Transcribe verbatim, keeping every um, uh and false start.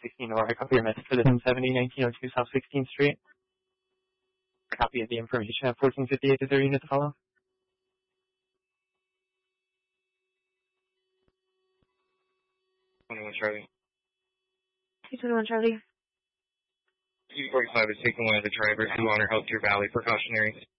sixteen or a copy of your message for the ten seventy nineteen oh two South sixteenth Street. A copy of the information at fourteen fifty-eight. Is there a unit to follow? twenty-one Charlie. two twenty-one Charlie. two forty-five is taking one of the drivers to Honor Healthcare Valley precautionary.